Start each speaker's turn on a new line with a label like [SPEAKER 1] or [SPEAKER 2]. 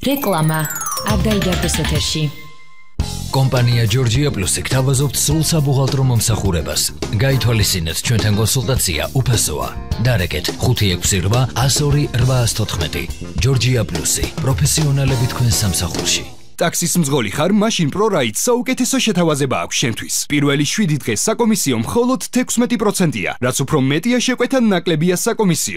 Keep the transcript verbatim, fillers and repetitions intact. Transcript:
[SPEAKER 1] რეკლამა არ დაიდარდეს ეთერში.
[SPEAKER 2] კომპანია Georgia Plus-ი გთავაზობთ სრულ საბუღალტრო მომსახურებას. გაითვალისწინეთ ჩვენთან კონსულტაცია უფასოა. დარეკეთ ხუთი ექვსი რვა ათას ორი რვაას თოთხმეტი. Georgia Plus-ი პროფესიონალები თქვენ სამსახურში.
[SPEAKER 3] ტაქსის მძღოლი ხარ, მაშინ ProRide საუკეთესო შეთავაზება აქვს შენთვის. პირველი შვიდი დღე საკომისიო მხოლოდ თექვსმეტი პროცენტია, რაც უფრო მეტია შეკვეთა, ნაკლებია საკომისიო.